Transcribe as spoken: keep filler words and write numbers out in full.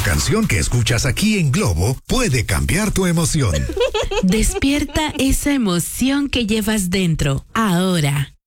canción que escuchas aquí en Globo puede cambiar tu emoción. Despierta esa emoción que llevas dentro, ahora.